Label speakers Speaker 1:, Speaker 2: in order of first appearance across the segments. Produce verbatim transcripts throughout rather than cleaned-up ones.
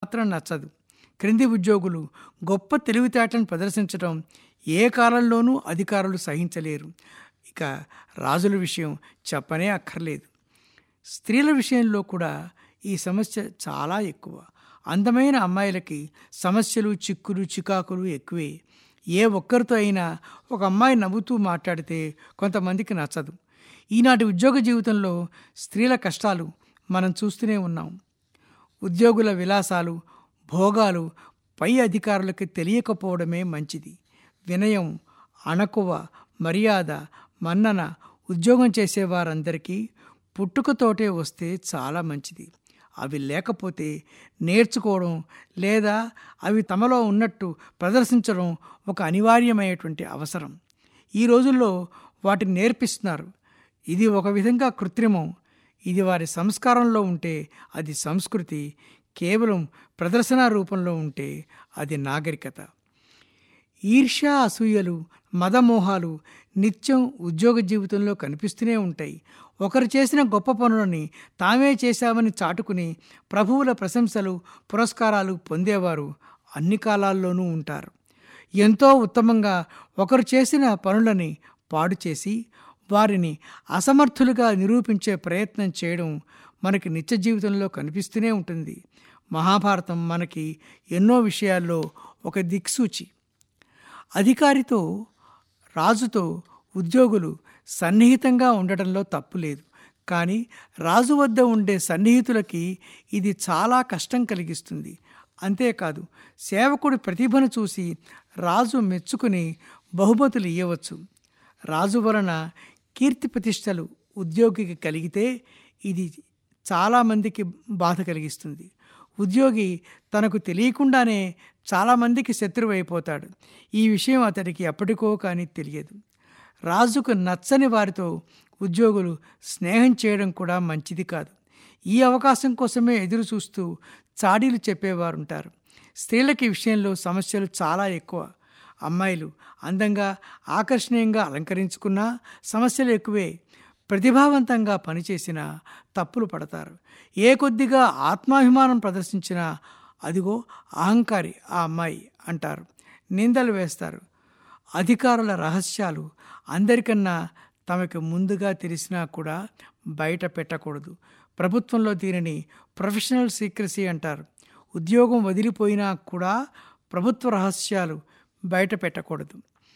Speaker 1: మాత్రం నచ్చదు. క్రింది ఉద్యోగులు గొప్ప తెలివితేటలను ప్రదర్శించడం ఏ కాలంలోనూ అధికారులు సహించలేరు. ఇక రాజుల విషయం చెప్పనే అక్కర్లేదు. స్త్రీల విషయంలో కూడా ఈ సమస్య చాలా ఎక్కువ. అందమైన అమ్మాయిలకి సమస్యలు, చిక్కులు, చికాకులు ఎక్కువే. ఏ ఒక్కరితో అయినా ఒక అమ్మాయి నవ్వుతూ మాట్లాడితే కొంతమందికి నచ్చదు. ఈనాటి ఉద్యోగ జీవితంలో స్త్రీల కష్టాలు మనం చూస్తూనే ఉన్నాం. ఉద్యోగుల విలాసాలు, భోగాలు పై అధికారులకు తెలియకపోవడమే మంచిది. వినయం, అణకువ, మర్యాద, మన్నన ఉద్యోగం చేసేవారందరికీ పుట్టుకతోటే వస్తే చాలా మంచిది. అవి లేకపోతే నేర్చుకోవడం లేదా అవి తమలో ఉన్నట్టు ప్రదర్శించడం ఒక అనివార్యమైనటువంటి అవసరం. ఈ రోజుల్లో వాటిని నేర్పిస్తున్నారు. ఇది ఒక విధంగా కృత్రిమం. ఇది వారి సంస్కారంలో ఉంటే అది సంస్కృతి, కేవలం ప్రదర్శన రూపంలో ఉంటే అది నాగరికత. ఈర్ష్య, అసూయలు, మదమోహాలు నిత్యం ఉద్యోగ జీవితంలో కనిపిస్తూనే ఉంటాయి. ఒకరు చేసిన గొప్ప పనులని తామే చేశామని చాటుకుని ప్రభువుల ప్రశంసలు, పురస్కారాలు పొందేవారు అన్ని కాలాల్లోనూ ఉంటారు. ఎంతో ఉత్తమంగా ఒకరు చేసిన పనులని పాడు చేసి వారిని అసమర్థులుగా నిరూపించే ప్రయత్నం చేయడం మనకి నిత్య జీవితంలో కనిపిస్తూనే ఉంటుంది. మహాభారతం మనకి ఎన్నో విషయాల్లో ఒక దిక్సూచి. అధికారితో, రాజుతో ఉద్యోగులు సన్నిహితంగా ఉండటంలో తప్పు లేదు. కానీ రాజు వద్ద ఉండే సన్నిహితులకి ఇది చాలా కష్టం కలిగిస్తుంది. అంతేకాదు, సేవకుడి ప్రతిభను చూసి రాజు మెచ్చుకుని బహుమతులు ఇవ్వవచ్చు. రాజు వలన కీర్తి ప్రతిష్టలు ఉద్యోగికి కలిగితే ఇది చాలామందికి బాధ కలిగిస్తుంది. ఉద్యోగి తనకు తెలియకుండానే చాలామందికి శత్రువు అయిపోతాడు. ఈ విషయం అతడికి ఎప్పటికో కానీ తెలియదు. రాజుకు నచ్చని వారితో ఉద్యోగులు స్నేహం చేయడం కూడా మంచిది కాదు. ఈ అవకాశం కోసమే ఎదురు చూస్తూ చాడీలు చెప్పేవారు ఉంటారు. స్త్రీలకి విషయంలో సమస్యలు చాలా ఎక్కువ. అమ్మాయిలు అందంగా, ఆకర్షణీయంగా అలంకరించుకున్నా సమస్యలు ఎక్కువే. ప్రతిభావంతంగా పనిచేసినా తప్పులు పడతారు. ఏ కొద్దిగా ఆత్మాభిమానం ప్రదర్శించినా అదిగో అహంకారి ఆ అమ్మాయి అంటారు, నిందలు వేస్తారు. అధికారుల రహస్యాలు అందరికన్నా తమకు ముందుగా తెలిసినా కూడా బయట పెట్టకూడదు. ప్రభుత్వంలో దీనిని ప్రొఫెషనల్ సీక్రసీ అంటారు. ఉద్యోగం వదిలిపోయినా కూడా ప్రభుత్వ రహస్యాలు బయట పెట్టకూడదు.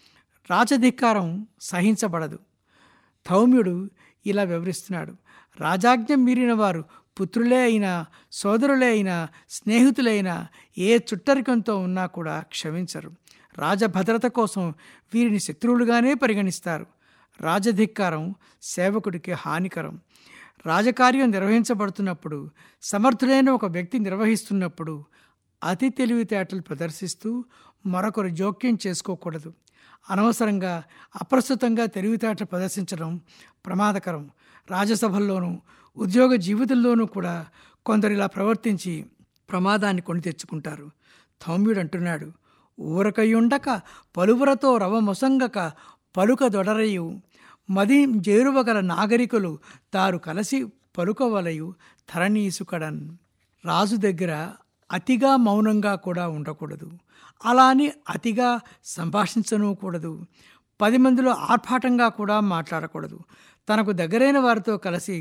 Speaker 1: రాజధికారం సహించబడదు. ధౌమ్యుడు ఇలా వివరిస్తున్నాడు. రాజాజ్ఞ మీరిన వారు పుత్రులే అయినా, సోదరులే అయినా, స్నేహితులైనా ఏ చుట్టరికంతో ఉన్నా కూడా క్షమించరు. రాజభద్రత కోసం వీరిని శత్రువులుగానే పరిగణిస్తారు. రాజధిక్కారం సేవకుడికి హానికరం. రాజకార్యం నిర్వహించబడుతున్నప్పుడు, సమర్థులైన ఒక వ్యక్తి నిర్వహిస్తున్నప్పుడు అతి తెలివితేటలు ప్రదర్శిస్తూ మరొకరు జోక్యం చేసుకోకూడదు. అనవసరంగా, అప్రస్తుతంగా తెలివితేటలు ప్రదర్శించడం ప్రమాదకరం. రాజసభల్లోనూ ఉద్యోగ జీవితంలోనూ కూడా కొందరు ఇలా ప్రవర్తించి ప్రమాదాన్ని కొని తెచ్చుకుంటారు. ధౌమ్యుడు అంటున్నాడు, ఊరకయుండక పలువురతో రవమొసంగక పలుక దొడరయు మది జేరువగల నాగరికులు తారు కలసి పలుకవలయు ధరణీసుకడన్. రాజు దగ్గర అతిగా మౌనంగా కూడా ఉండకూడదు. అలా అని అతిగా సంభాషించను కూడదు. పది మందిలో ఆర్భాటంగా కూడా మాట్లాడకూడదు. తనకు దగ్గరైన వారితో కలిసి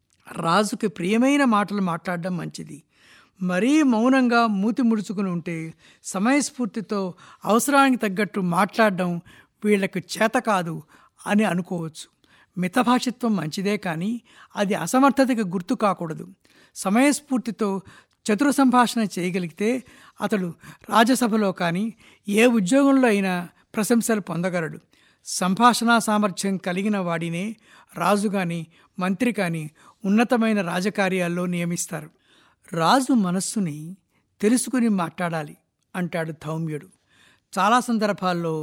Speaker 1: రాజుకి ప్రియమైన మాటలు మాట్లాడడం మంచిది. మరీ మౌనంగా మూతి ముడుచుకుని ఉంటే సమయస్ఫూర్తితో అవసరానికి తగ్గట్టు మాట్లాడడం వీళ్లకు చేత కాదు అని అనుకోవచ్చు. మితభాషిత్వం మంచిదే, కానీ అది అసమర్థతకి గుర్తు కాకూడదు. సమయస్ఫూర్తితో చతుర సంభాషణ చేయగలిగితే అతడు రాజసభలో కానీ ఏ ఉద్యోగంలో అయినా ప్రశంసలు పొందగలడు. సంభాషణా సామర్థ్యం కలిగిన వాడినే రాజు కానీ మంత్రి కానీ ఉన్నతమైన రాజకార్యాల్లో నియమిస్తారు. రాజు మనస్సుని తెలుసుకుని మాట్లాడాలి అంటాడు ధౌమ్యుడు. చాలా సందర్భాల్లో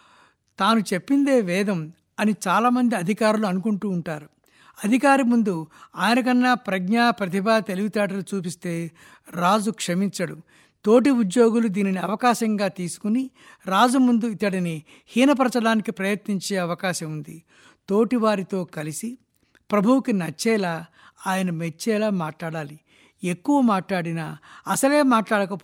Speaker 1: తాను చెప్పిందే వేదం అని చాలామంది అధికారులు అనుకుంటూ ఉంటారు. అధికారి ముందు ఆయనకన్నా ప్రజ్ఞ, ప్రతిభ, తెలివితేటలు చూపిస్తే రాజు క్షమించడు. తోటి ఉద్యోగులు దీనిని అవకాశంగా తీసుకుని రాజు ముందు ఇతడిని హీనపరచడానికి ప్రయత్నించే అవకాశం ఉంది. తోటి వారితో కలిసి ప్రభువుకి నచ్చేలా, ఆయన మెచ్చేలా మాట్లాడాలి. ఎక్కువ మాట్లాడినా, అసలే మాట్లాడకపోయినా